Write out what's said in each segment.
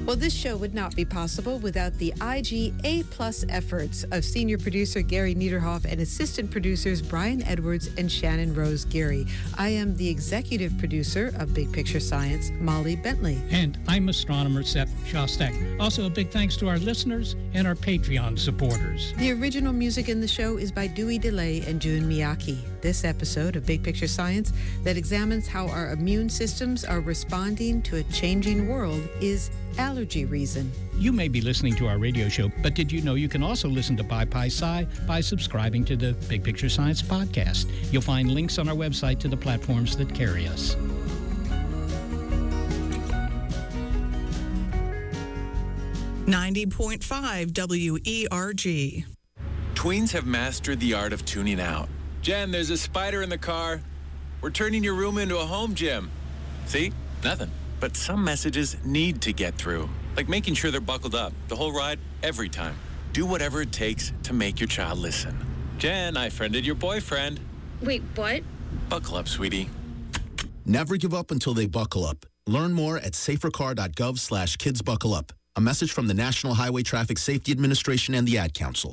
Well, this show would not be possible without the IGA Plus efforts of senior producer Gary Niederhoff and assistant producers Brian Edwards and Shannon Rose Geary. I am the executive producer of Big Picture Science, Molly Bentley. And I'm astronomer Seth Shostak. Also, a big thanks to our listeners and our Patreon supporters. The original music in the show is by Dewey DeLay and Jun Miyake. This episode of Big Picture Science that examines how our immune systems are responding to a changing world is Allergy Reason. You may be listening to our radio show, but did you know you can also listen to Pi Pi Sci by subscribing to the Big Picture Science podcast? You'll find links on our website to the platforms that carry us. .5 WERG. Tweens have mastered the art of tuning out. Jen, there's a spider in the car. We're turning your room into a home gym. See? Nothing. But some messages need to get through, like making sure they're buckled up the whole ride, every time. Do whatever it takes to make your child listen. Jen, I friended your boyfriend. Wait, what? Buckle up, sweetie. Never give up until they buckle up. Learn more at safercar.gov/kidsbuckleup. A message from the National Highway Traffic Safety Administration and the Ad Council.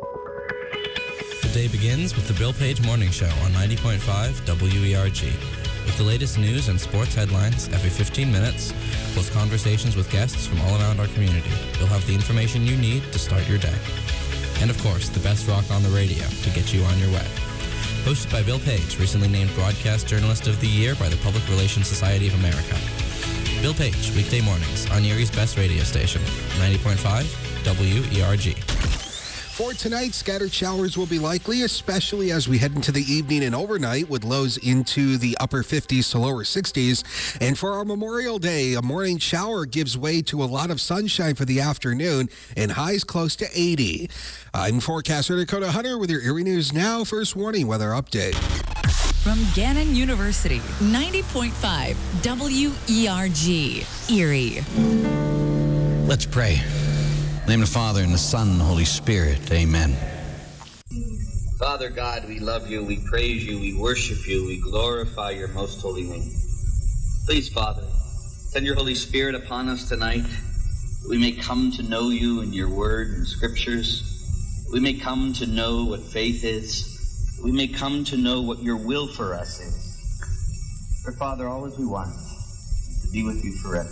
The day begins with the Bill Page Morning Show on 90.5 WERG. With the latest news and sports headlines every 15 minutes, plus conversations with guests from all around our community, you'll have the information you need to start your day. And of course, the best rock on the radio to get you on your way. Hosted by Bill Page, recently named Broadcast Journalist of the Year by the Public Relations Society of America. Bill Page, weekday mornings on Erie's best radio station, 90.5 WERG. For tonight, scattered showers will be likely, especially as we head into the evening and overnight with lows into the upper 50s to lower 60s. And for our Memorial Day, a morning shower gives way to a lot of sunshine for the afternoon and highs close to 80. I'm forecaster Dakota Hunter with your Erie News Now First Warning Weather Update. From Gannon University, 90.5 WERG, Erie. Let's pray. In the name of the Father, and the Son, and the Holy Spirit. Amen. Father God, we love you, we praise you, we worship you, we glorify your most holy name. Please, Father, send your Holy Spirit upon us tonight, that we may come to know you in your word and scriptures, that we may come to know what faith is, that we may come to know what your will for us is. For, Father, all that we want is to be with you forever.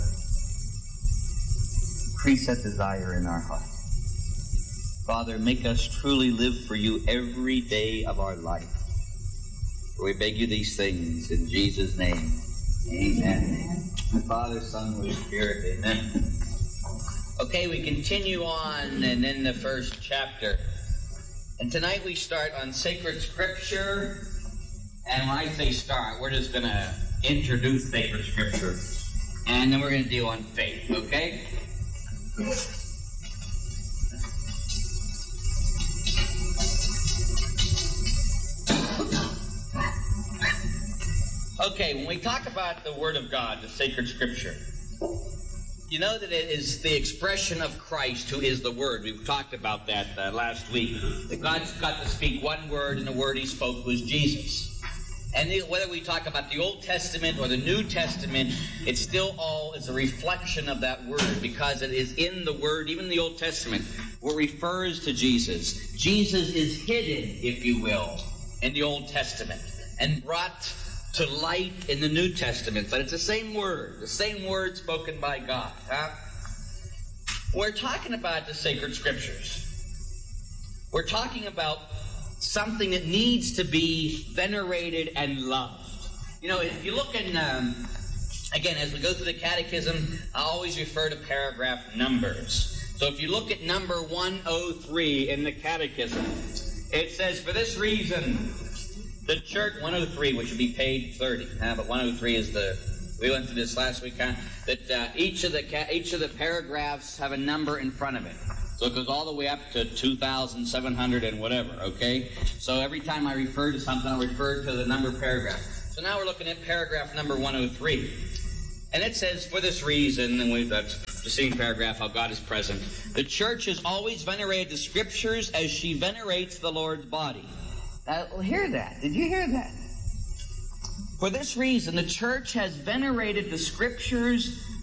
Increase that desire in our heart. Father, make us truly live for you every day of our life. For we beg you these things in Jesus' name. Amen. The Father, Son, Holy Spirit. Amen. Okay, we continue on and in the first chapter. And tonight we start on sacred scripture. And when I say start, we're just going to introduce sacred scripture. And then we're going to deal on faith, okay? Okay, when we talk about the Word of God, the sacred scripture, you know that it is the expression of Christ who is the Word. We've talked about that last week. That God's got to speak one word, and the word he spoke was Jesus. And whether we talk about the Old Testament or the New Testament, it's still all is a reflection of that word, because it is in the word, even the Old Testament, where it refers to Jesus. Jesus is hidden, if you will, in the Old Testament and brought to light in the New Testament. But it's the same word spoken by God. We're talking about the sacred scriptures. We're talking about something that needs to be venerated and loved. You know, if you look in, again, as we go through the catechism, I always refer to paragraph numbers. So if you look at number 103 in the catechism, it says, for this reason, the church, 103, which would be page 30, but 103 is we went through this last week, that each of the paragraphs have a number in front of it. So it goes all the way up to 2,700 and whatever, okay? So every time I refer to something, I'll refer to the number paragraph. So now we're looking at paragraph number 103. And it says, for this reason, and that's the same paragraph, how God is present, the church has always venerated the scriptures as she venerates the Lord's body. Now, hear that. Did you hear that? For this reason, the church has venerated the scriptures as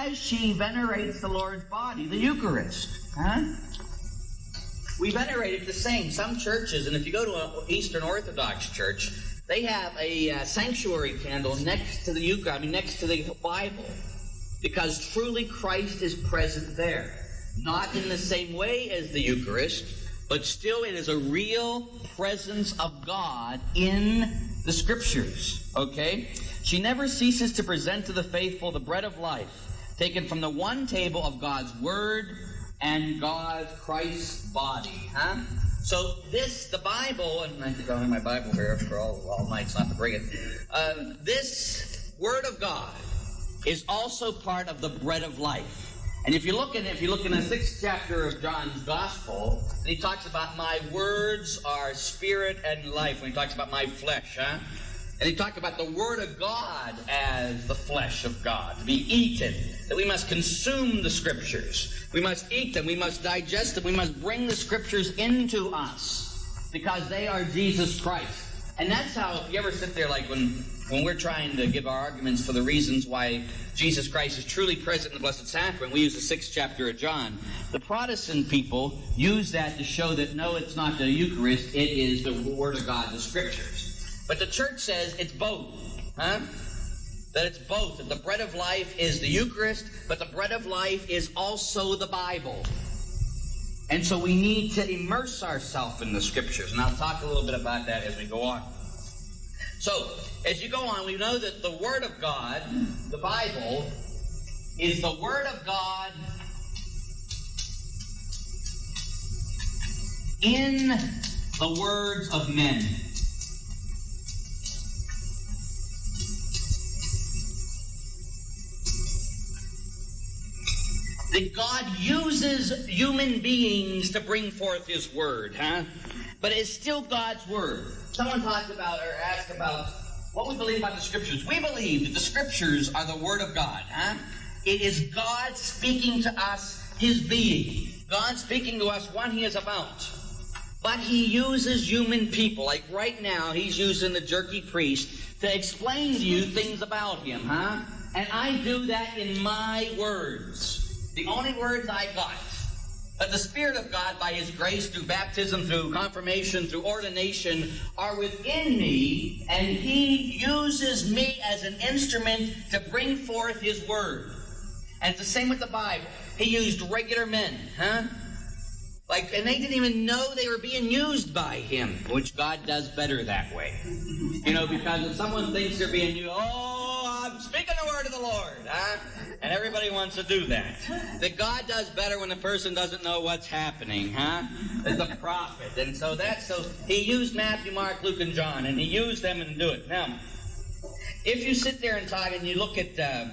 as she venerates the Lord's body, the Eucharist. Huh? We venerate it the same. Some churches, and if you go to an Eastern Orthodox church, they have a sanctuary candle next to the Eucharist, next to the Bible, because truly Christ is present there. Not in the same way as the Eucharist, but still it is a real presence of God in the Scriptures, okay? She never ceases to present to the faithful the bread of life, taken from the one table of God's Word and God's Christ's body, huh? So this, the Bible, and I think I'll have my Bible here for all night, so I have to bring it. This Word of God is also part of the bread of life. And if you look in the 6th chapter of John's Gospel, he talks about my words are spirit and life, when he talks about my flesh, huh? And he talked about the Word of God as the flesh of God, to be eaten, that we must consume the Scriptures. We must eat them, we must digest them, we must bring the Scriptures into us, because they are Jesus Christ. And that's how, if you ever sit there, like when we're trying to give our arguments for the reasons why Jesus Christ is truly present in the Blessed Sacrament, we use the 6th chapter of John. The Protestant people use that to show that, no, it's not the Eucharist, it is the Word of God, the Scriptures. But the Church says it's both, huh? That it's both, that the bread of life is the Eucharist, but the bread of life is also the Bible. And so we need to immerse ourselves in the Scriptures, and I'll talk a little bit about that as we go on. So, as you go on, we know that the Word of God, the Bible, is the Word of God in the words of men. That God uses human beings to bring forth His Word, huh? But it's still God's Word. Someone talked about or asked about what we believe about the Scriptures. We believe that the Scriptures are the Word of God, huh? It is God speaking to us His being. God speaking to us what He is about. But He uses human people. Like right now, He's using the jerky priest to explain to you things about Him, huh? And I do that in my words. The only words I got. But the Spirit of God, by His grace, through baptism, through confirmation, through ordination, are within me, and He uses me as an instrument to bring forth His Word. And it's the same with the Bible. He used regular men, huh? And they didn't even know they were being used by Him, which God does better that way. You know, because if someone thinks they're being used, I'm speaking the word of the Lord, huh? And everybody wants to do that. That God does better when the person doesn't know what's happening, huh? As a prophet. And so He used Matthew, Mark, Luke, and John, and He used them and do it. Now, if you sit there and talk and you look at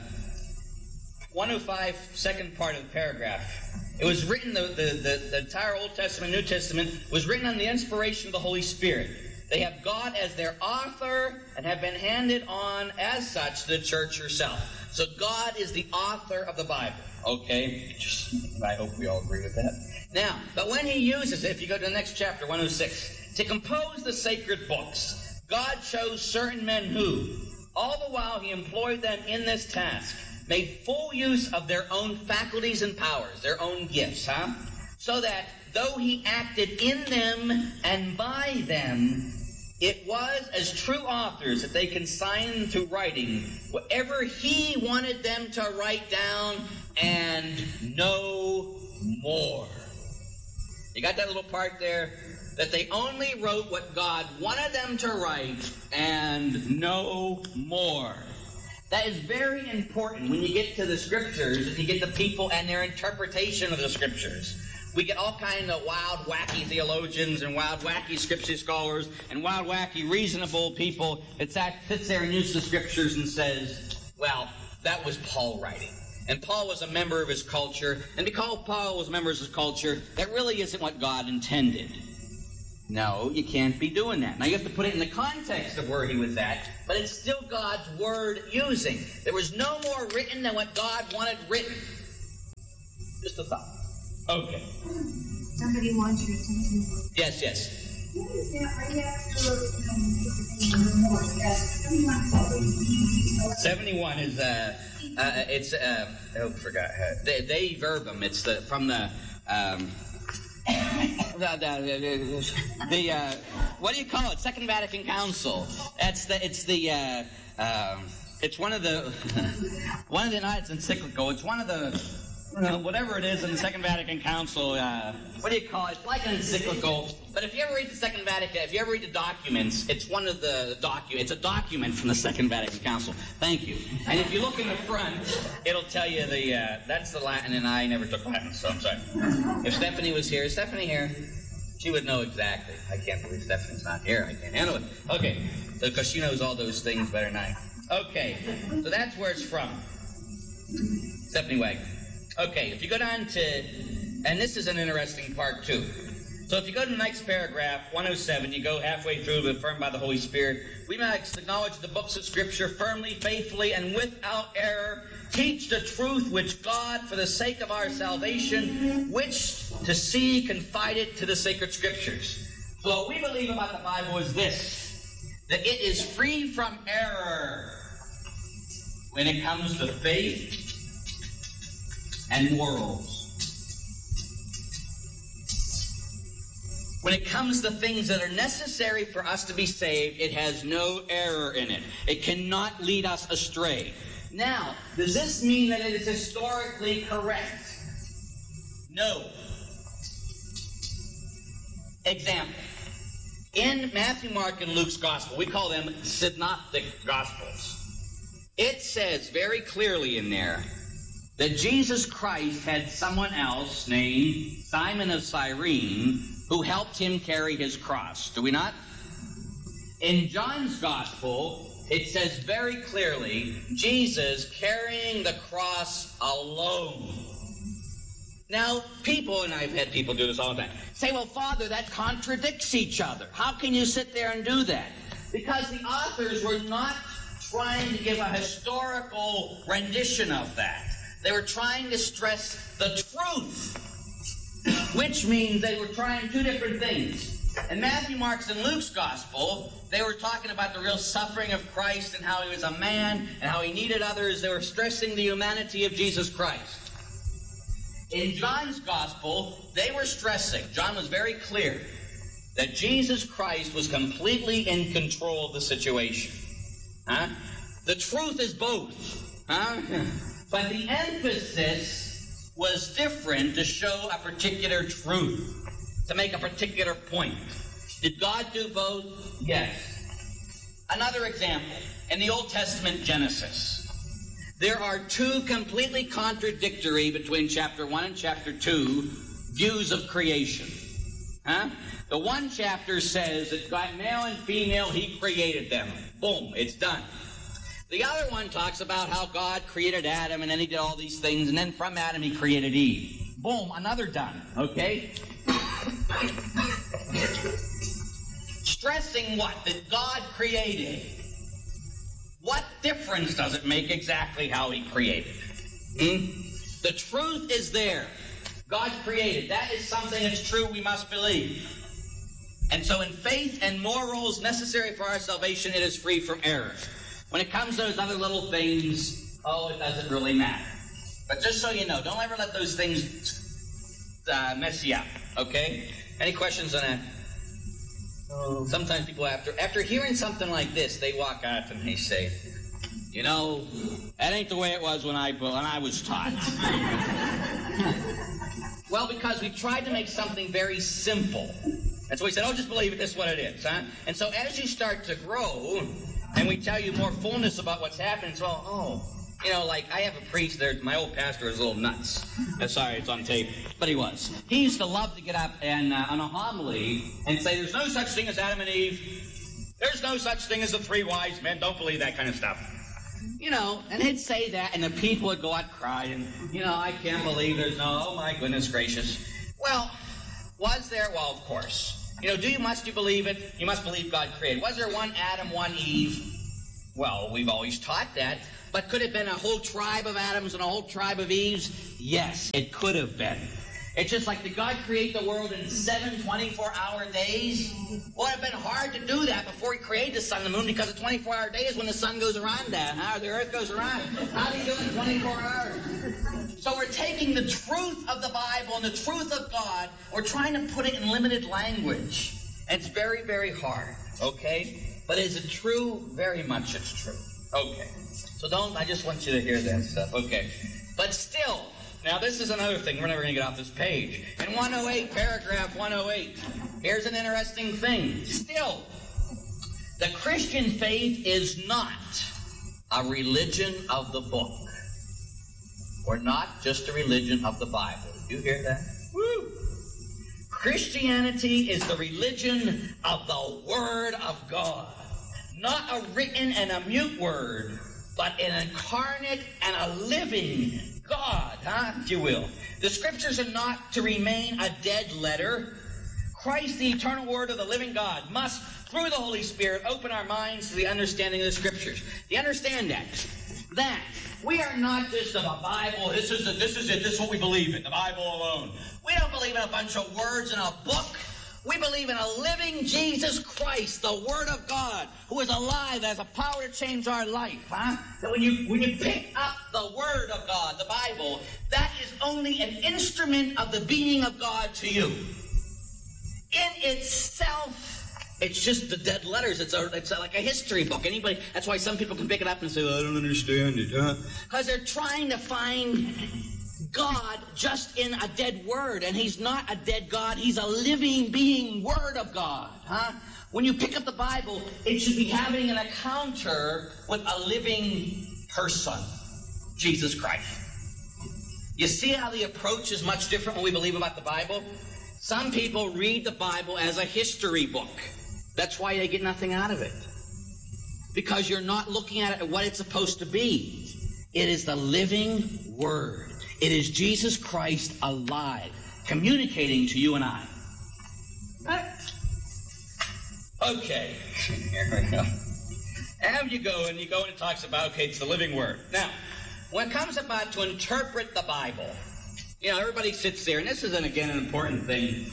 105, second part of the paragraph, it was written, the entire Old Testament, New Testament, was written on the inspiration of the Holy Spirit. They have God as their author and have been handed on as such to the church herself. So God is the author of the Bible. Okay? I hope we all agree with that. Now, but when He uses it, if you go to the next chapter, 106, to compose the sacred books, God chose certain men who, all the while He employed them in this task, made full use of their own faculties and powers, their own gifts, huh? So that though He acted in them and by them, it was as true authors that they consigned to writing whatever He wanted them to write down and no more. You got that little part there? That they only wrote what God wanted them to write and no more. That is very important when you get to the Scriptures and you get the people and their interpretation of the Scriptures. We get all kinds of wild, wacky theologians and wild, wacky Scripture scholars and wild, wacky, reasonable people that sits there and uses the Scriptures and says, well, that was Paul writing. And Paul was a member of his culture. And because Paul was a member of his culture, that really isn't what God intended. No, you can't be doing that. Now, you have to put it in the context of where he was at, but it's still God's Word using. There was no more written than what God wanted written. Just a thought. Okay. Somebody wants your attention. Yes. $71 is forgot they verbum. It's from the what do you call it? Second Vatican Council. It's one of the not it's encyclical. It's one of the whatever it is in the Second Vatican Council. What do you call it? It's like an encyclical. But if you ever read the Second Vatican, if you ever read the documents, it's one of the documents. It's a document from the Second Vatican Council. Thank you. And if you look in the front, it'll tell you that's the Latin, and I never took Latin, so I'm sorry. If Stephanie was here, she would know exactly. I can't believe Stephanie's not here. I can't handle it. Okay, because she knows all those things better than I. Okay, so that's where it's from. Stephanie Wagner. Okay, if you go down to, and this is an interesting part too. So if you go to the next paragraph, 107, you go halfway through, affirmed by the Holy Spirit. We must acknowledge the books of Scripture firmly, faithfully, and without error. Teach the truth which God, for the sake of our salvation, wished to see confided to the sacred Scriptures. So what we believe about the Bible is this, that it is free from error when it comes to faith and morals. When it comes to things that are necessary for us to be saved, it has no error in it. It cannot lead us astray. Now, does this mean that it is historically correct? No. Example. In Matthew, Mark, and Luke's Gospel, we call them synoptic Gospels. It says very clearly in there that Jesus Christ had someone else named Simon of Cyrene who helped him carry his cross. Do we not? In John's Gospel, it says very clearly, Jesus carrying the cross alone. Now, people, and I've had people do this all the time, say, well, Father, that contradicts each other. How can you sit there and do that? Because the authors were not trying to give a historical rendition of that. They were trying to stress the truth, which means they were trying two different things. In Matthew, Mark's, and Luke's Gospel, they were talking about the real suffering of Christ and how he was a man and how he needed others. They were stressing the humanity of Jesus Christ. In John's Gospel, they were stressing, John was very clear, that Jesus Christ was completely in control of the situation. The truth is both. But the emphasis was different to show a particular truth, to make a particular point. Did God do both? Yes. Another example, in the Old Testament Genesis, there are two completely contradictory between chapter 1 and chapter 2 views of creation. The one chapter says that God, male and female, he created them. Boom, it's done. The other one talks about how God created Adam, and then he did all these things, and then from Adam he created Eve. Boom, another done, okay? Stressing what? That God created. What difference does it make exactly how he created? The truth is there. God created. That is something that's true we must believe. And so in faith and morals necessary for our salvation, it is free from error. When it comes to those other little things, it doesn't really matter. But just so you know, don't ever let those things mess you up, okay? Any questions on that? Sometimes people, after hearing something like this, they walk out and they say, you know, that ain't the way it was when I was taught. Well, because we tried to make something very simple. And so we said, just believe it, this is what it is, And so as you start to grow, and we tell you more fullness about what's happening, so, like I have a priest there, my old pastor is a little nuts. Sorry, it's on tape, but he was. He used to love to get up and on a homily and say, there's no such thing as Adam and Eve. There's no such thing as the three wise men. Don't believe that kind of stuff. And he'd say that, and the people would go out crying. I can't believe there's no, oh my goodness gracious. Well, was there? Well, of course. Must you believe it? You must believe God created. Was there one Adam, one Eve? Well, we've always taught that. But could it have been a whole tribe of Adams and a whole tribe of Eves? Yes, it could have been. It's just like, did God create the world in 7 24-hour days? Well, it would have been hard to do that before he created the sun and the moon, because a 24-hour day is when the sun goes around that, or the earth goes around. How do you do it in 24 hours? So we're taking the truth of the Bible and the truth of God, we're trying to put it in limited language. And it's very, very hard, okay? But is it true? Very much it's true. Okay. So I just want you to hear that stuff, okay? But still, now this is another thing, we're never going to get off this page. In 108, paragraph 108, here's an interesting thing. Still, the Christian faith is not a religion of the book. We're not just a religion of the Bible. Did you hear that? Woo! Christianity is the religion of the Word of God. Not a written and a mute word, but an incarnate and a living God, if you will. The Scriptures are not to remain a dead letter. Christ, the eternal Word of the living God, must, through the Holy Spirit, open our minds to the understanding of the Scriptures. Do you understand that? That we are not just of a Bible, this is it, this is what we believe in, the Bible alone. We don't believe in a bunch of words in a book. We believe in a living Jesus Christ, the Word of God, who is alive, has a power to change our life. That when you pick up the Word of God, the Bible, that is only an instrument of the being of God to you. In itself, it's just the dead letters. It's like a history book. That's why some people can pick it up and say, well, I don't understand it, because they're trying to find God just in a dead word, and he's not a dead God. He's a living being Word of God. When you pick up the Bible, it should be having an encounter with a living person, Jesus Christ. You see how the approach is much different when we believe about the Bible? Some people read the Bible as a history book. That's why they get nothing out of it. Because you're not looking at it at what it's supposed to be. It is the living Word. It is Jesus Christ alive, communicating to you and I. Okay, here we go. And you go and it talks about, okay, it's the living Word. Now, when it comes about to interpret the Bible, everybody sits there, and this is, again, an important thing.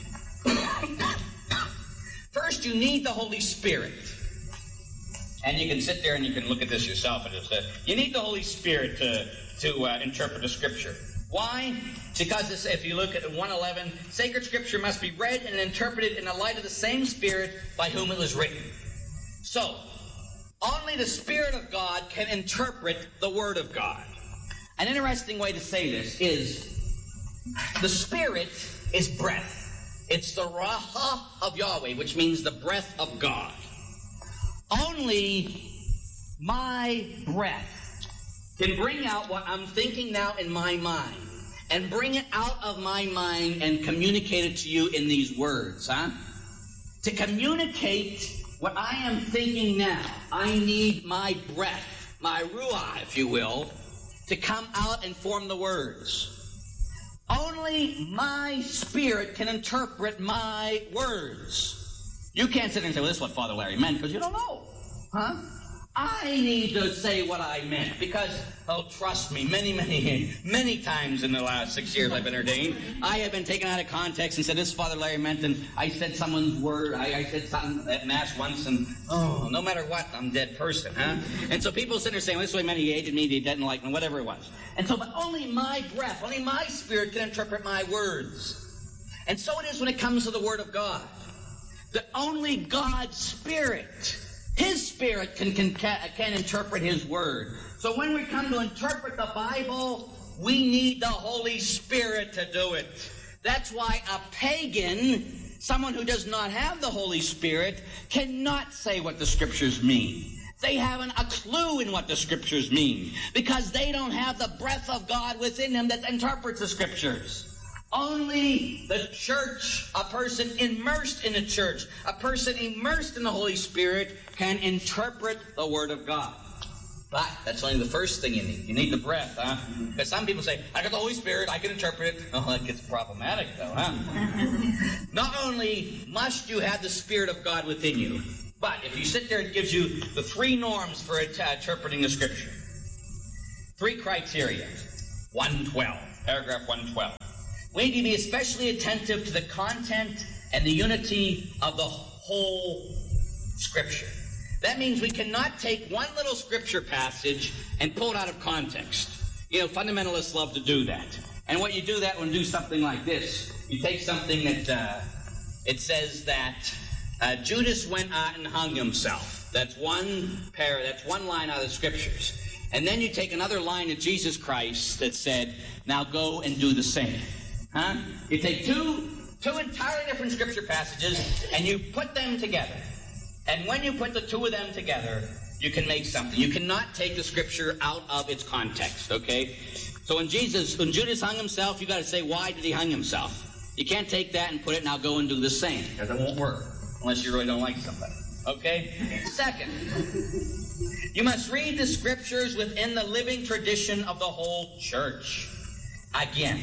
First, you need the Holy Spirit. And you can sit there and you can look at this yourself. And you need the Holy Spirit to interpret the Scripture. Why? Because if you look at 1:11, sacred Scripture must be read and interpreted in the light of the same Spirit by whom it was written. So, only the Spirit of God can interpret the Word of God. An interesting way to say this is, the Spirit is breath. It's the Raha of Yahweh, which means the breath of God. Only my breath can bring out what I'm thinking now in my mind, and bring it out of my mind and communicate it to you in these words, To communicate what I am thinking now, I need my breath, my ruah, if you will, to come out and form the words. Only my Spirit can interpret my words. You can't sit there and say, well, this is what Father Larry meant, because you don't know, I need to say what I meant, because, trust me, many times in the last 6 years I've been ordained, I have been taken out of context and said, this is Father Larry meant, and I said someone's word, I said something at Mass once, and, no matter what, I'm a dead person, And so people sit there saying, well, this is what he meant, he hated me, he didn't like me, whatever it was. And so, but only my breath, only my Spirit can interpret my words. And so it is when it comes to the Word of God. That only God's Spirit, His Spirit can interpret His Word. So when we come to interpret the Bible, we need the Holy Spirit to do it. That's why a pagan, someone who does not have the Holy Spirit, cannot say what the Scriptures mean. They haven't a clue in what the Scriptures mean, because they don't have the breath of God within them that interprets the Scriptures. Only the church, a person immersed in the church, a person immersed in the Holy Spirit can interpret the Word of God. But that's only the first thing you need. You need the breath, Because some people say, I got the Holy Spirit, I can interpret it. Oh, that gets problematic, though, Not only must you have the Spirit of God within you, but if you sit there, it gives you the 3 norms for interpreting the Scripture. 3 criteria. 112, paragraph 112. We need to be especially attentive to the content and the unity of the whole Scripture. That means we cannot take one little Scripture passage and pull it out of context. You know, fundamentalists love to do that. And what you do that when you do something like this, you take something that it says that Judas went out and hung himself. That's one line out of the Scriptures. And then you take another line of Jesus Christ that said, now go and do the same. Huh? You take two entirely different Scripture passages and you put them together. And when you put the two of them together, you can make something. You cannot take the Scripture out of its context, okay? So when Judas hung himself, you got to say, why did he hang himself? You can't take that and put it, now go and do the same, because it won't work, unless you really don't like somebody, okay? Second, you must read the Scriptures within the living tradition of the whole church. Again,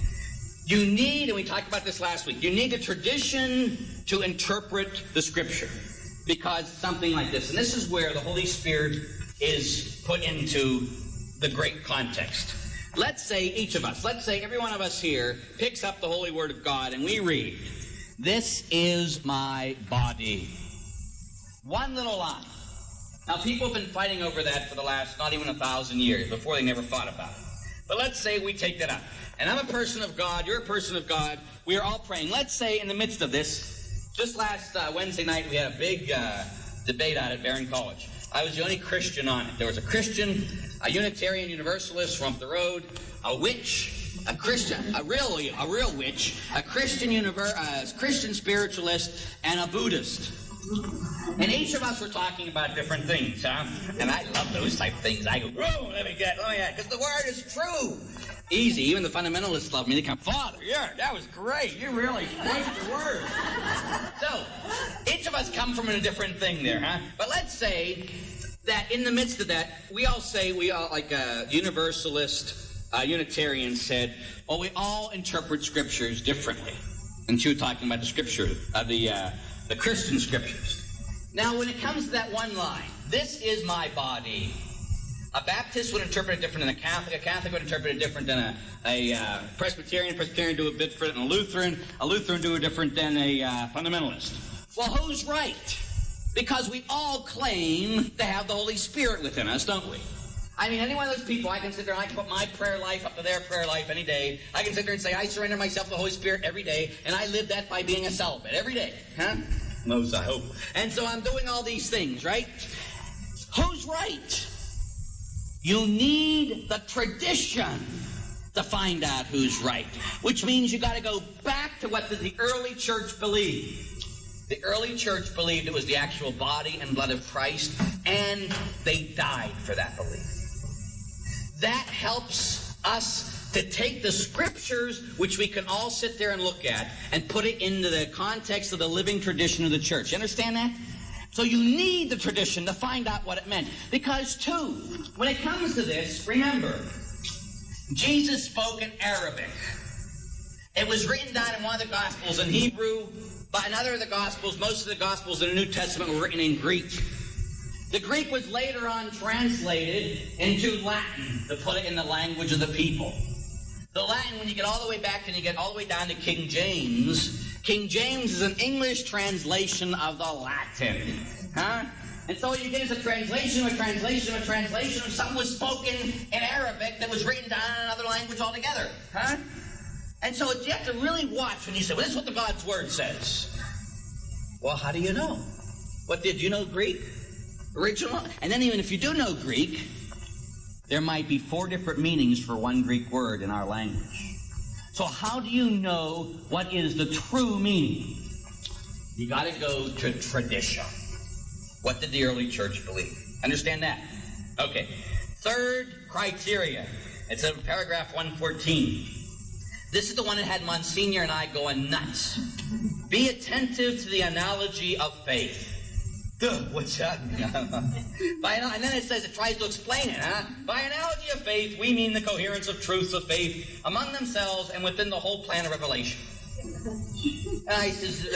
you need, and we talked about this last week, you need a tradition to interpret the Scripture. Because something like this, and this is where the Holy Spirit is put into the great context. Let's say each of us, let's say every one of us here picks up the Holy Word of God and we read, this is my body. One little line. Now people have been fighting over that for the last not even 1,000 years. Before they never thought about it. But let's say we take that up. And I'm a person of God, you're a person of God, we are all praying. Let's say in the midst of this, just last Wednesday night, we had a big debate out at Barron College. I was the only Christian on it. There was a Christian, a Unitarian Universalist from up the road, a witch, a Christian, a real witch, a Christian spiritualist, and a Buddhist. And each of us were talking about different things, huh? And I love those type of things. I go, whoa, let me get, because the Word is true. Easy. Even the fundamentalists love me. They come, Father, yeah, that was great. You really spoke the Word. So, each of us come from a different thing there, huh? But let's say that in the midst of that, we all say, like a Universalist, Unitarian said, well, we all interpret Scriptures differently. And she was talking about the Scripture, the Christian Scriptures. Now, when it comes to that one line, this is my body. A Baptist would interpret it different than a Catholic would interpret it different than a Presbyterian do it different than a Lutheran do it different than a fundamentalist. Well, who's right? Because we all claim to have the Holy Spirit within us, don't we? I mean, any one of those people, I can sit there and I can put my prayer life up to their prayer life any day. I can sit there and say, I surrender myself to the Holy Spirit every day, and I live that by being a celibate every day, huh? Most, I hope. And so I'm doing all these things, right? Who's right? You need the tradition to find out who's right, which means you got to go back to what the early church believed. The early church believed it was the actual body and blood of Christ, and they died for that belief. That helps us to take the Scriptures, which we can all sit there and look at, and put it into the context of the living tradition of the church. You understand that? So you need the tradition to find out what it meant. Because, too, when it comes to this, remember, Jesus spoke in Arabic. It was written down in one of the Gospels in Hebrew. By another of the Gospels, most of the Gospels in the New Testament were written in Greek. The Greek was later on translated into Latin to put it in the language of the people. The Latin, when you get all the way back and you get all the way down to King James is an English translation of the Latin. Huh? And so what you get is a translation of a translation of a translation of something was spoken in Arabic that was written down in another language altogether. Huh? And so you have to really watch when you say, well, this is what the God's Word says. Well, how do you know? What, did you know Greek? Original? And then even if you do know Greek, there might be 4 different meanings for one Greek word in our language. So how do you know what is the true meaning? You got to go to tradition. What did the early church believe? Understand that? Okay. Third criteria. It's in paragraph 114. This is the one that had Monsignor and I going nuts. Be attentive to the analogy of faith. What's that? And then it says, it tries to explain it, huh? By analogy of faith, we mean the coherence of truths of faith among themselves and within the whole plan of revelation. And I says,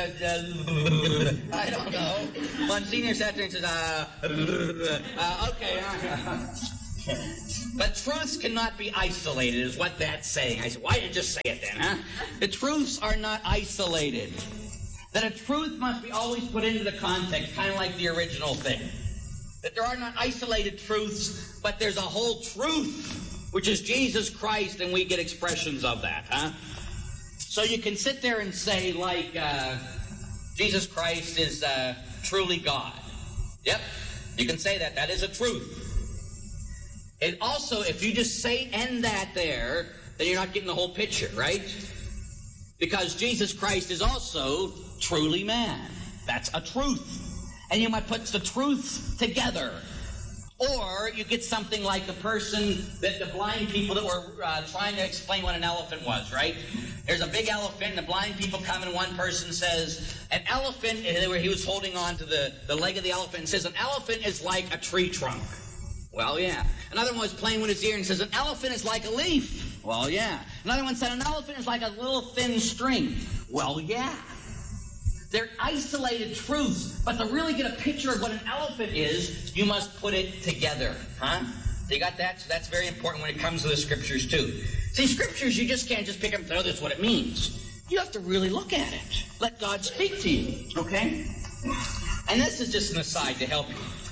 I don't know. Monsignor sat there and says, okay. But truths cannot be isolated, is what that's saying. I said, why did you just say it then, huh? The truths are not isolated. That a truth must be always put into the context, kind of like the original thing. That there are not isolated truths, but there's a whole truth, which is Jesus Christ, and we get expressions of that, huh? So you can sit there and say, like, Jesus Christ is truly God. Yep, you can say that. That is a truth. And also, if you just end that there, then you're not getting the whole picture, right? Because Jesus Christ is also truly man. That's a truth. And you might put the truths together. Or you get something like the person, that the blind people that were trying to explain what an elephant was, right? There's a big elephant, and the blind people come, and one person says, an elephant, where he was holding on to the leg of the elephant, and says, an elephant is like a tree trunk. Well, yeah. Another one was playing with his ear and says, an elephant is like a leaf. Well, yeah. Another one said, an elephant is like a little thin string. Well, yeah. They're isolated truths, but to really get a picture of what an elephant is, you must put it together, huh? You got that? So that's very important when it comes to the scriptures, too. See, scriptures, you just can't just pick up and say, oh, that's what it means. You have to really look at it. Let God speak to you, okay? And this is just an aside to help you.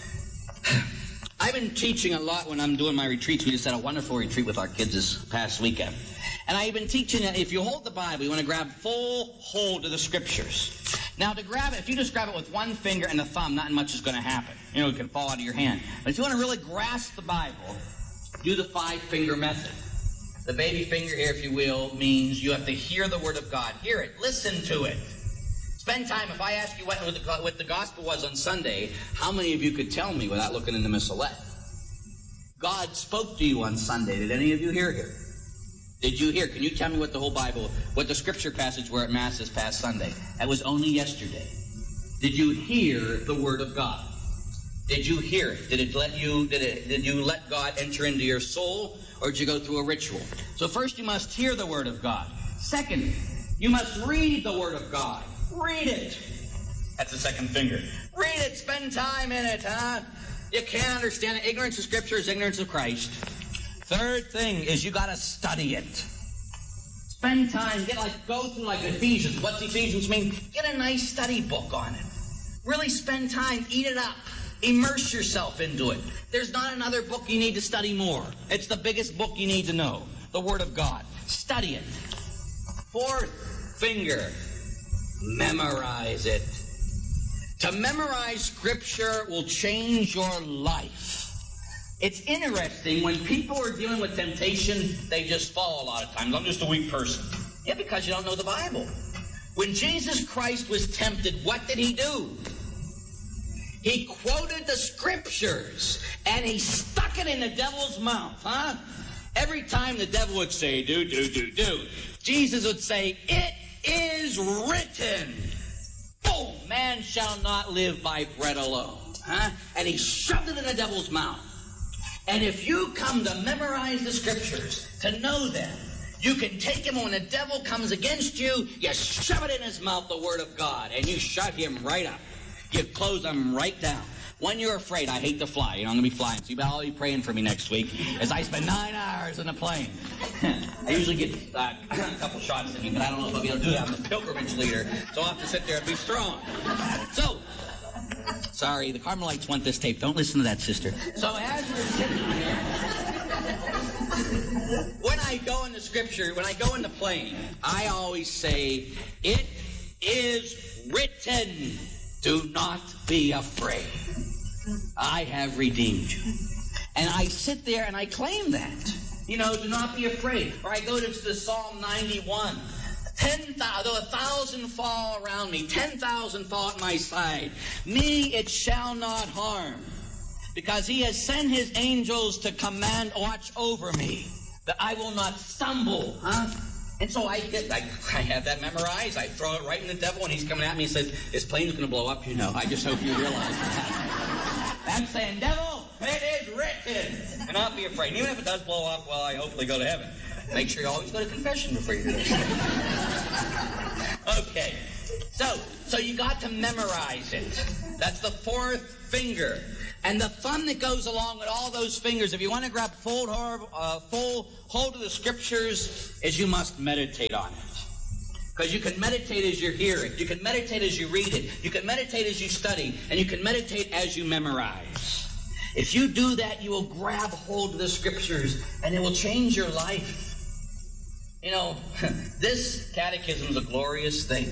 I've been teaching a lot when I'm doing my retreats. We just had a wonderful retreat with our kids this past weekend. And I've been teaching that if you hold the Bible, you want to grab full hold of the scriptures. Now, to grab it, if you just grab it with one finger and the thumb, not much is going to happen. You know, it can fall out of your hand. But if you want to really grasp the Bible, do the 5-finger method. The baby finger here, if you will, means you have to hear the Word of God. Hear it. Listen to it. Spend time. If I ask you what the gospel was on Sunday, how many of you could tell me without looking into Miss Alette? God spoke to you on Sunday. Did any of you hear here? Did you hear? Can you tell me what the whole Bible, what the scripture passage were at Mass this past Sunday? That was only yesterday. Did you hear the Word of God? Did you hear it? Did you let God enter into your soul, or did you go through a ritual? So first you must hear the Word of God. Second, you must read the Word of God. Read it. That's the second finger. Read it. Spend time in it, huh? You can't understand it. Ignorance of Scripture is ignorance of Christ. Third thing is you got to study it. Spend time. Go through like Ephesians. What's Ephesians mean? Get a nice study book on it. Really spend time. Eat it up. Immerse yourself into it. There's not another book you need to study more. It's the biggest book you need to know. The Word of God. Study it. Fourth finger. Memorize it. To memorize Scripture will change your life. It's interesting, when people are dealing with temptation, they just fall a lot of times. I'm just a weak person. Yeah, because you don't know the Bible. When Jesus Christ was tempted, what did he do? He quoted the Scriptures, and he stuck it in the devil's mouth, huh? Every time the devil would say, do, Jesus would say, it is written. Boom! Man shall not live by bread alone. Huh? And he shoved it in the devil's mouth. And if you come to memorize the Scriptures, to know them, you can take him when the devil comes against you, you shove it in his mouth, the Word of God, and you shut him right up. You close him right down. When you're afraid, I hate to fly. I'm going to be flying, so you better all be praying for me next week as I spend 9 hours in a plane. I usually get a couple shots at me, but I don't know if I'll be able to do that. I'm the pilgrimage leader, so I'll have to sit there and be strong. So, sorry, the Carmelites want this tape. Don't listen to that, sister. So as we're sitting here, when I go in the Scripture, when I go in the plane, I always say, it is written. Do not be afraid. I have redeemed you. And I sit there and I claim that. You know, do not be afraid. Or I go to the Psalm 91. 10,000, though 1,000 fall around me, 10,000 fall at my side, me it shall not harm. Because he has sent his angels to command, watch over me, that I will not stumble, huh? And so I have that memorized. I throw it right in the devil, and he's coming at me and says, his plane's going to blow up, you know. I just hope you realize that. I'm saying, devil, it is written. And not be afraid. Even if it does blow up, well, I hopefully go to heaven. Make sure you always go to confession before you do it. Okay. So you got to memorize it. That's the fourth finger. And the fun that goes along with all those fingers, if you want to grab full hold of the Scriptures, is you must meditate on it. Because you can meditate as you hear it. You can meditate as you read it. You can meditate as you study. And you can meditate as you memorize. If you do that, you will grab hold of the Scriptures, and it will change your life. You know, this catechism is a glorious thing.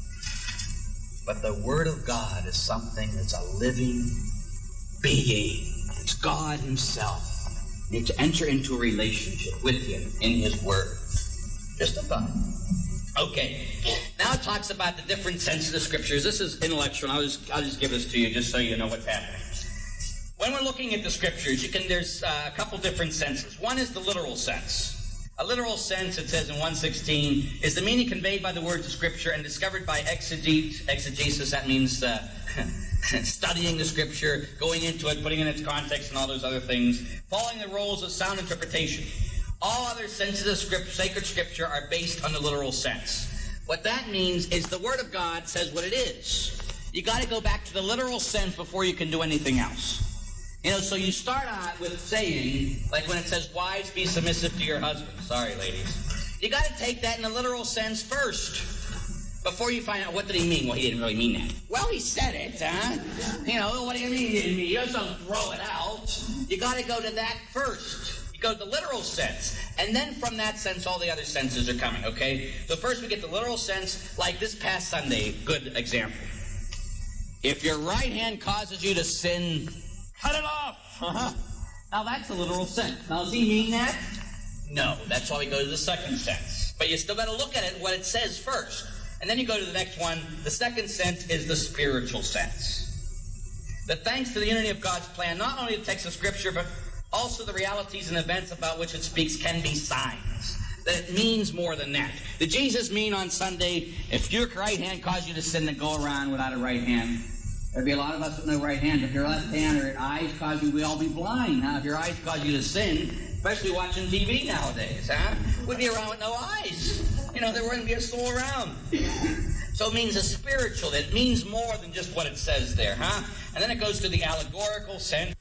But the Word of God is something that's a living being. It's God Himself. You need to enter into a relationship with Him in His Word. Just a thought. Okay, now it talks about the different senses of the Scriptures. This is intellectual. I'll just give this to you just so you know what's happening. When we're looking at the Scriptures, there's a couple different senses. One is the literal sense. A literal sense, it says in 116, is the meaning conveyed by the words of Scripture and discovered by exegesis. That means studying the Scripture, going into it, putting it in its context, and all those other things, following the rules of sound interpretation. All other senses of sacred Scripture are based on the literal sense. What that means is the Word of God says what it is. You got to go back to the literal sense before you can do anything else. You know, so you start out with saying, like when it says, wives, be submissive to your husband. Sorry, ladies. You got to take that in the literal sense first before you find out what did he mean. Well, he didn't really mean that. Well, he said it, huh? You know, what do you mean he didn't mean? You just don't throw it out. You got to go to that first. Go to the literal sense, and then from that sense all the other senses are coming, okay? So first we get the literal sense, like this past Sunday, good example. If your right hand causes you to sin, cut it off. Now that's a literal sense. Now does he mean that? No, that's why we go to the second sense. But you still got to look at it, what it says first. And then you go to the next one. The second sense is the spiritual sense. That thanks to the unity of God's plan, not only the text of Scripture, but also the realities and events about which it speaks can be signs. That it means more than that. Did Jesus mean on Sunday, if your right hand caused you to sin, then go around without a right hand? There'd be a lot of us with no right hand. If your left hand or your eyes cause you, we all be blind. Huh? If your eyes cause you to sin, especially watching TV nowadays, huh? We'd be around with no eyes. You know, there wouldn't be a soul around. So it means a spiritual. It means more than just what it says there, huh? And then it goes to the allegorical sense.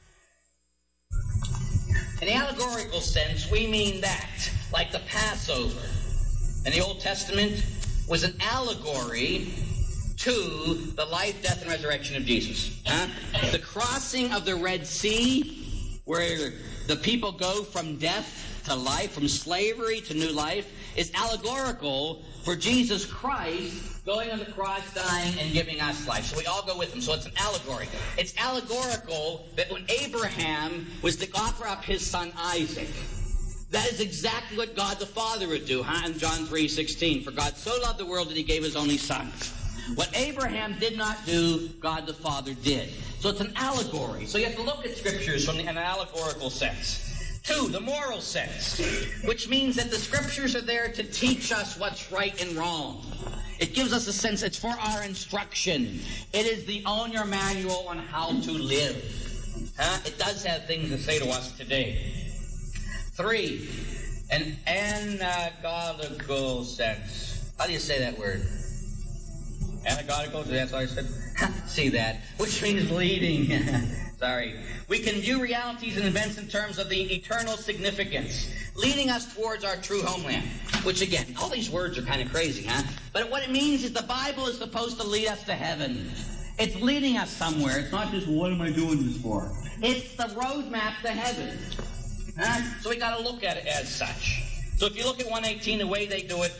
In the allegorical sense, we mean that, like the Passover in the Old Testament was an allegory to the life, death, and resurrection of Jesus. Huh? The crossing of the Red Sea, where the people go from death to life, from slavery to new life, is allegorical for Jesus Christ going on the cross, dying, and giving us life. So we all go with him. So it's an allegory. It's allegorical that when Abraham was to offer up his son Isaac, that is exactly what God the Father would do, huh? In John 3:16, for God so loved the world that he gave his only son. What Abraham did not do, God the Father did. So it's an allegory. So you have to look at Scriptures from an allegorical sense. 2, the moral sense, which means that the Scriptures are there to teach us what's right and wrong. It gives us a sense, it's for our instruction. It is the own your manual on how to live. It does have things to say to us today. 3, an anagogical sense. How do you say that word? Anagogical? That's what I said? See that. Which means leading. Sorry. We can view realities and events in terms of the eternal significance, leading us towards our true homeland. Which, again, all these words are kind of crazy, huh? But what it means is the Bible is supposed to lead us to heaven. It's leading us somewhere. It's not just, what am I doing this for? It's the roadmap to heaven. Huh? So we got to look at it as such. So if you look at 118, the way they do it,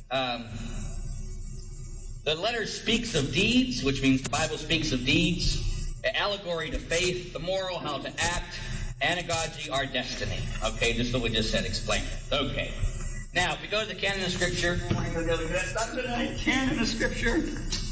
the letter speaks of deeds, which means the Bible speaks of deeds. The allegory to faith, the moral, how to act, anagogy, our destiny. Okay, just what we just said, explain it. Okay. Now, if we go to the canon of Scripture, canon of Scripture.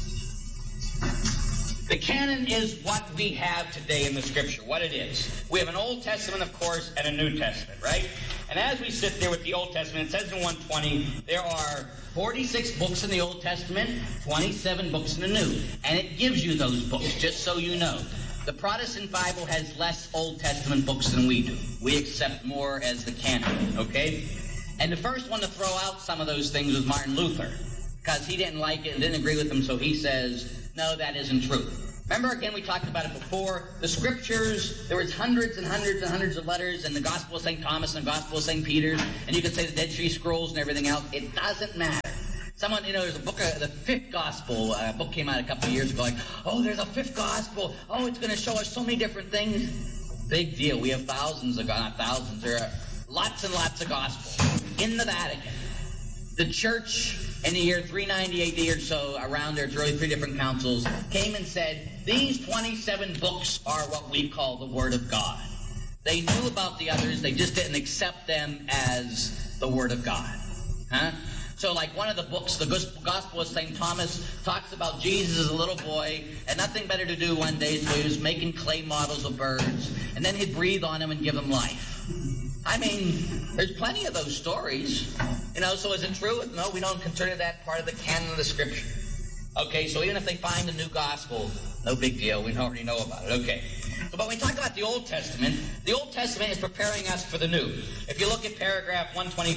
The canon is what we have today in the Scripture, what it is. We have an Old Testament, of course, and a New Testament, right? And as we sit there with the Old Testament, it says in 120, there are 46 books in the Old Testament, 27 books in the New. And it gives you those books, just so you know. The Protestant Bible has less Old Testament books than we do. We accept more as the canon, okay? And the first one to throw out some of those things was Martin Luther, because he didn't like it and didn't agree with them, so he says, no, that isn't true. Remember, again, we talked about it before. The scriptures, there was hundreds and hundreds and hundreds of letters in the Gospel of St. Thomas and the Gospel of St. Peter, and you could say the Dead Sea Scrolls and everything else. It doesn't matter. Someone, there's a book, the Fifth Gospel, a book came out a couple of years ago, like, oh, there's a Fifth Gospel. Oh, it's going to show us so many different things. Big deal. We have thousands of, not thousands, there are lots and lots of Gospels in the Vatican. The Church, in the year 390 AD or so, around there, it's really 3 different councils, came and said, these 27 books are what we call the Word of God. They knew about the others, they just didn't accept them as the Word of God. Huh? So like one of the books, the Gospel of St. Thomas, talks about Jesus as a little boy, and nothing better to do one day, so he was making clay models of birds, and then he'd breathe on them and give them life. I mean, there's plenty of those stories. So is it true? No, we don't consider that part of the canon of the Scripture. Okay, so even if they find a new gospel, no big deal. We already know about it. Okay. So, but when we talk about the Old Testament is preparing us for the new. If you look at paragraph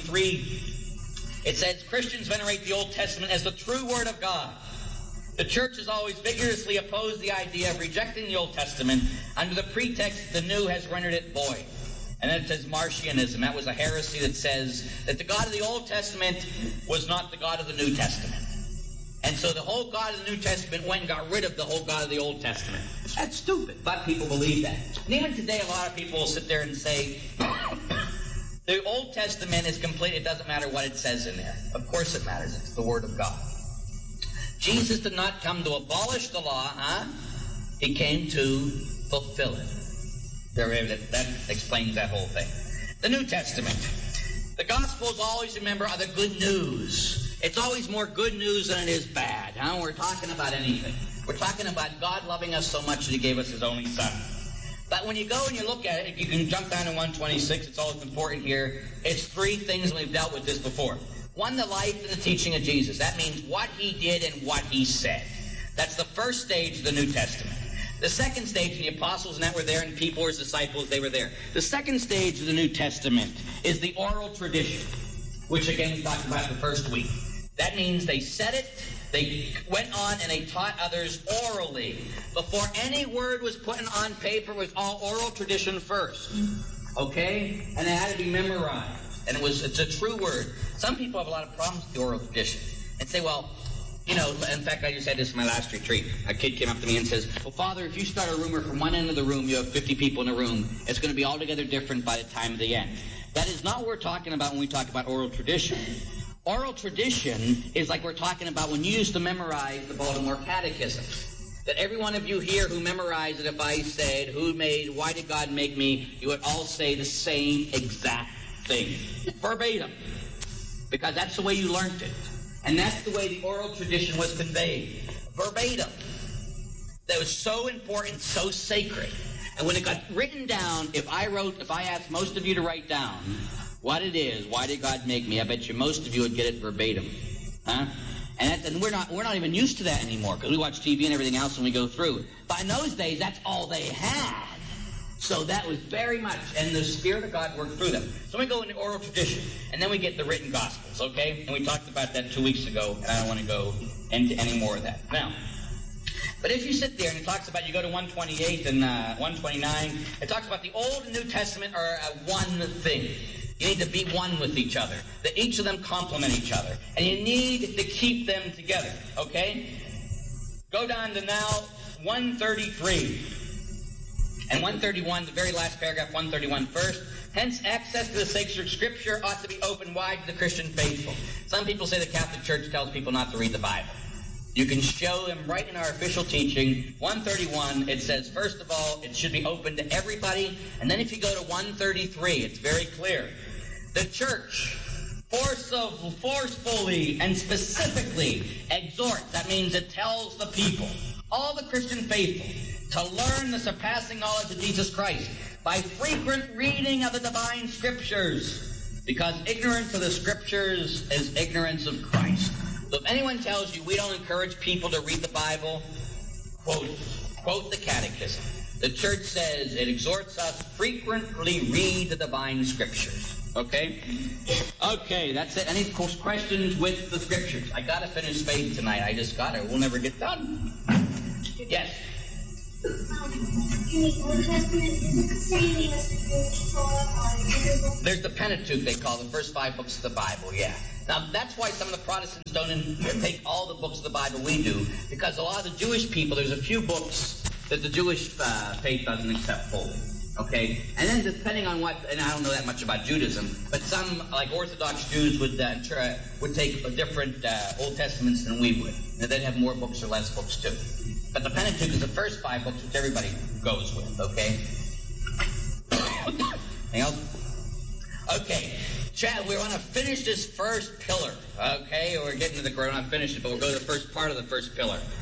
123, it says, Christians venerate the Old Testament as the true Word of God. The Church has always vigorously opposed the idea of rejecting the Old Testament under the pretext the New has rendered it void. And then it says Marcionism. That was a heresy that says that the God of the Old Testament was not the God of the New Testament. And so the whole God of the New Testament went and got rid of the whole God of the Old Testament. That's stupid, but people believe that. And even today, a lot of people will sit there and say, the Old Testament is complete. It doesn't matter what it says in there. Of course it matters. It's the Word of God. Jesus did not come to abolish the law, He came to fulfill it. That explains that whole thing. The New Testament. The Gospels always, remember, are the good news. It's always more good news than it is bad. We're talking about anything. We're talking about God loving us so much that He gave us His only Son. But when you go and you look at it, you can jump down to 126. It's always important here. It's 3 things, and we've dealt with this before. 1, the life and the teaching of Jesus. That means what He did and what He said. That's the first stage of the New Testament. The second stage, the apostles and that were there, and people as disciples, they were there. The second stage of the New Testament is the oral tradition, which again we talked about the first week. That means they said it, they went on, and they taught others orally. Before any word was put on paper, it was all oral tradition first. Okay? And it had to be memorized. And it's a true word. Some people have a lot of problems with the oral tradition and say, well, in fact, I just had this in my last retreat. A kid came up to me and says, well, Father, if you start a rumor from one end of the room, you have 50 people in a room, it's going to be altogether different by the time of the end. That is not what we're talking about when we talk about oral tradition. Oral tradition is like we're talking about when you used to memorize the Baltimore Catechism. That every one of you here who memorized it, if I said, why did God make me, you would all say the same exact thing. Verbatim. Because that's the way you learned it. And that's the way the oral tradition was conveyed. Verbatim. That was so important, so sacred. And when it got written down, if I asked most of you to write down what it is, why did God make me, I bet you most of you would get it verbatim. And we're not even used to that anymore, because we watch TV and everything else when we go through. But in those days, that's all they had. So that was very much, and the Spirit of God worked through them. So we go into oral tradition, and then we get the written Gospels, okay? And we talked about that 2 weeks ago, and I don't want to go into any more of that. Now, but if you sit there and it talks about, you go to 128 and 129, it talks about the Old and New Testament are one thing. You need to be one with each other. That each of them complement each other. And you need to keep them together, okay? Go down to now 133. And 131, the very last paragraph, 131 first. Hence, access to the sacred Scripture ought to be open wide to the Christian faithful. Some people say the Catholic Church tells people not to read the Bible. You can show them right in our official teaching, 131, it says, first of all, it should be open to everybody. And then if you go to 133, it's very clear. The Church forcefully and specifically exhorts, that means it tells the people, all the Christian faithful, to learn the surpassing knowledge of Jesus Christ by frequent reading of the divine Scriptures, because ignorance of the Scriptures is ignorance of Christ. So if anyone tells you we don't encourage people to read the Bible, quote the Catechism. The Church says it exhorts us frequently read the divine Scriptures. Okay? Okay, that's it. Any questions with the Scriptures? I got to finish faith tonight. I just got it. We'll never get done. Yes? There's the Pentateuch, they call the first 5 books of the Bible, yeah. Now, that's why some of the Protestants don't take all the books of the Bible we do, because a lot of the Jewish people, there's a few books that the Jewish faith doesn't accept fully, okay? And then depending on what, and I don't know that much about Judaism, but some, like Orthodox Jews, would take different Old Testaments than we would. And they'd have more books or less books, too. But the Pentateuch is the first 5 books which everybody goes with, okay? Anything else? Okay, Chad, we want to finish this first pillar, okay? We're getting to we're not finished it, but we'll go to the first part of the first pillar.